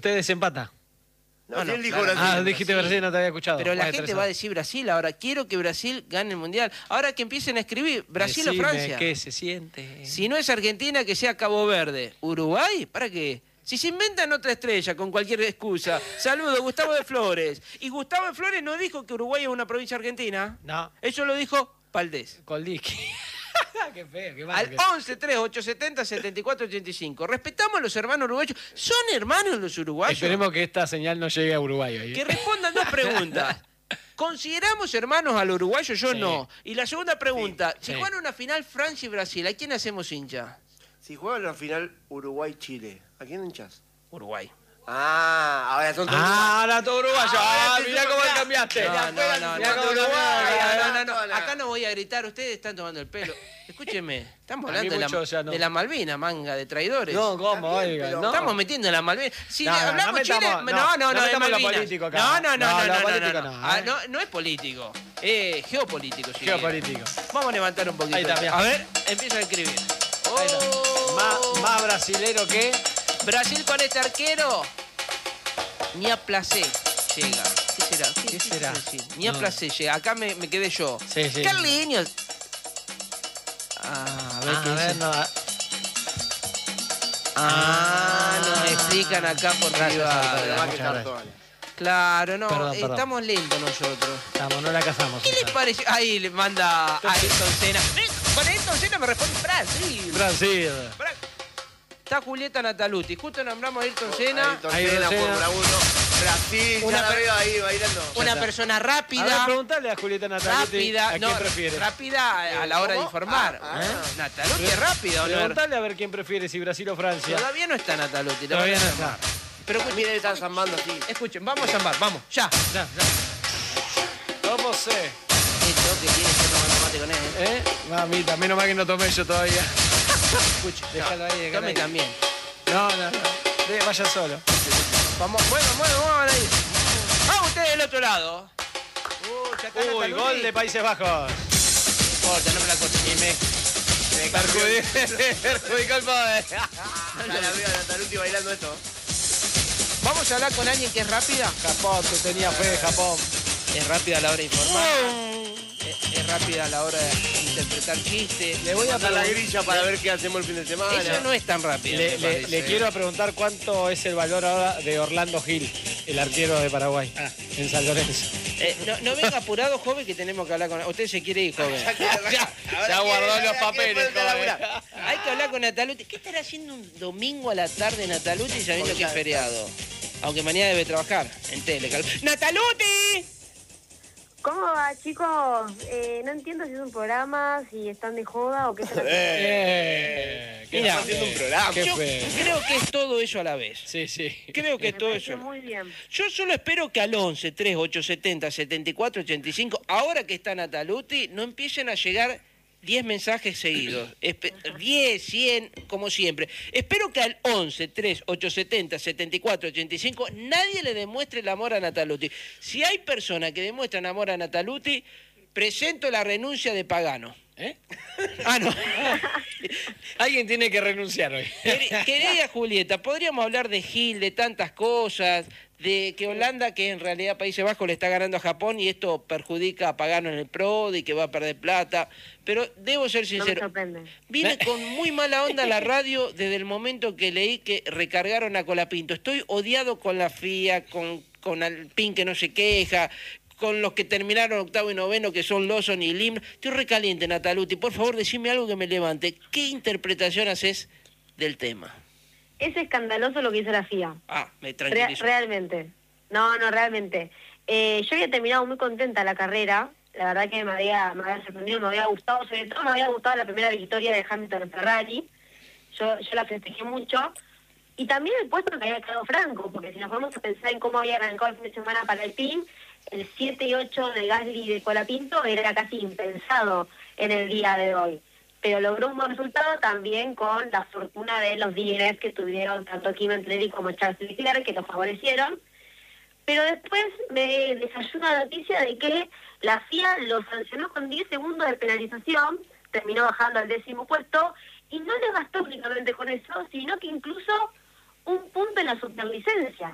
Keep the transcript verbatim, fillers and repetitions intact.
ustedes empata. No, No, si no, él dijo claro. Brasil. Ah, dijiste Brasil, no te había escuchado. Pero la Bueno, gente interesante. va a decir Brasil ahora. Quiero que Brasil gane el Mundial. Ahora que empiecen a escribir Brasil Decime o Francia. ¿Qué se siente? Si no es Argentina, que sea Cabo Verde. ¿Uruguay? ¿Para qué? Si se inventan otra estrella con cualquier excusa. Saludos, Gustavo de Flores. Y Gustavo de Flores no dijo que Uruguay es una provincia argentina. No, Eso lo dijo Valdés. Coldiqui. Qué feo, qué malo. Al que- once tres ocho setenta setenta y cuatro ochenta y cinco. Respetamos a los hermanos uruguayos. ¿Son hermanos los uruguayos? Esperemos que esta señal no llegue a Uruguay hoy. Que respondan dos preguntas. ¿Consideramos hermanos al uruguayo? Yo Sí. no. Y la segunda pregunta. Sí. Si juegan una final Francia y Brasil, ¿a quién hacemos hincha? Si juegan la final Uruguay-Chile, ¿a quién hinchas? Uruguay. Ah, ahora son todos Ah, ahora todo uruguayo. Ah, Ah, mirá mirá cómo cómo mirá. cambiaste. No, Ya no, fuera, no, mirá no, cómo no, Uruguay, no, no, no, no. toda la- Acá no voy a gritar, ustedes están tomando el pelo. Escúcheme, estamos A mí hablando de la, mucho ya no. de la Malvina, manga de traidores. No, ¿cómo? Está bien, Oiga, pero- no. Estamos metiendo en la Malvina. Si No, no, hablamos no Chile, metamos- no, no, no, no, no es metamos lo Malvinas. político acá. No, no, no, No, no, lo no, político no, no, no. Ah, ¿eh? no, no es político, es geopolítico. Si Geopolítico. quiere. Vamos a levantar un poquito. Ahí está, mirá. A ver, empieza a escribir. Ahí está. Oh. Más, más brasilero que... Brasil con este arquero, ni a placé llega. ¿Qué será? ¿Qué será? decir? Ni a No. placé llega. Acá me, me quedé yo. Sí, sí. Carliños. Ah, a ver Ah, qué a ver, dice. no. Ah, nos explican acá por Gracias, privado. Alfredo. Pero va a Muchas quedar gracias. toda. Claro, no, Perdón, perdón. estamos lentos nosotros. Estamos, no la cazamos. ¿Qué les esa. pareció? Ahí le manda a Ayrton Senna. ¿Ves? Con Ayrton Senna me responde Brasil. Brasil. Bra- Está Julieta Nataluti. Justo nombramos a Ayrton Senna. Ayrton Ayrton Senna, Senna. Fórmula uno. Brasil, Una ya la per- veo ahí bailando. Una está. persona A ver, rápida. preguntale a Julieta Nataluti Rápida. a quién No, prefiere. rápida a, a la hora de ¿Cómo? informar. Ah, ah. ¿Eh? Nataluti es rápida, ¿o no? Preguntale a ver quién prefiere, si Brasil o Francia. Todavía no está Nataluti. la Todavía van a no llamar. está. Pero escuchen, Mira, están zambando así. escuchen, vamos a zambar, vamos, ya. Ya, ya. ¿Cómo sé? Esto que tiene que tomar tomate con él. ¿eh? ¿Eh? Mamita, menos mal que no tomé yo todavía. Escuchen, Déjalo ahí, déjalo tome ahí. también. No, no, no. De- vaya solo. Vamos, bueno, bueno, vamos ahí. Vamos ustedes del otro lado. Uh, ya está Uy, Nataluti. gol de Países Bajos. Corta, no me la cortes. Y me, me perjudicó, perjudicó el poder. Ya la veo a Nataluti bailando esto. Vamos a hablar con alguien que es rápida. Japón, tú tenías fe, Japón. Es rápida a la hora de informar. Es, es rápida a la hora de interpretar chistes. Le voy a Manda la preguntar- grilla para ver qué hacemos el fin de semana. Ella no es tan rápida. Le, me le- parece. le quiero preguntar cuánto es el valor ahora de Orlando Gil, el arquero de Paraguay, Ah. en San Lorenzo. Eh, no, no venga apurado, joven, que tenemos que hablar con... Usted se quiere ir, joven. Ya guardó los papeles, joven. Hay que hablar con Nataluti. ¿Qué estará haciendo un domingo a la tarde Nataluti sabiendo que es feriado? Aunque mañana debe trabajar en tele. ¡Nataluti! ¿Cómo va, chicos? Eh, no entiendo si es un programa, si están de joda o qué están haciendo. Eh, ¿qué Mira, está haciendo un programa? Qué Yo feo. creo que es todo eso a la vez. Sí, sí. Creo que Me todo pareció eso. muy bien. Yo solo espero que al once, tres, ocho, setenta, setenta y cuatro, ochenta y cinco, ahora que está Nataluti, no empiecen a llegar diez mensajes seguidos. Espe- diez, cien, como siempre. Espero que al once, tres, ocho, setenta, setenta y cuatro, ochenta y cinco nadie le demuestre el amor a Nataluti. Si hay personas que demuestran amor a Nataluti, presento la renuncia de Pagano. ¿Eh? Ah, no. Alguien tiene que renunciar hoy. Quer- Querida Julieta, podríamos hablar de Gil, de tantas cosas, de que Holanda, que en realidad Países Bajos le está ganando a Japón y esto perjudica a Pagano en el Prodi, que va a perder plata. Pero debo ser No me sincero, sorprende. vine con muy mala onda a la radio desde el momento que leí que recargaron a Colapinto. Estoy odiado con la F I A, con, con Alpín que no se queja, con los que terminaron octavo y noveno, que son Lawson y Lim. Estoy recaliente, Nataluti. Por favor, decime algo que me levante. ¿Qué interpretación haces del tema? Es escandaloso lo que hizo la F I A. Ah, me Re- tranquilizo. realmente. No, no, realmente. Eh, yo había terminado muy contenta la carrera. La verdad que me había, me había sorprendido, me había gustado. Sobre todo me había gustado la primera victoria de Hamilton en Ferrari. Yo, yo la festejé mucho. Y también el puesto que había quedado Franco, porque si nos vamos a pensar en cómo había arrancado el fin de semana para el team, el siete y ocho de Gasly y de Colapinto era casi impensado en el día de hoy. Pero logró un buen resultado también con la fortuna de los D N F que tuvieron tanto Kim Antonelli como Charles Leclerc, que los favorecieron. Pero después me desayunó la noticia de que la F I A lo sancionó con diez segundos de penalización, terminó bajando al décimo puesto, y no le bastó únicamente con eso, sino que incluso un punto en la superlicencia.